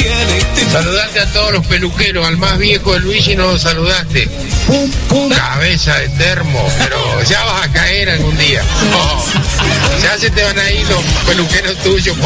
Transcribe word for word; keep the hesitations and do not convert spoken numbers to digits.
Saludaste a todos los peluqueros, al más viejo de Luigi no lo saludaste. Cabeza de termo, pero ya vas a caer algún día. Oh, ya se te van a ir los peluqueros tuyos.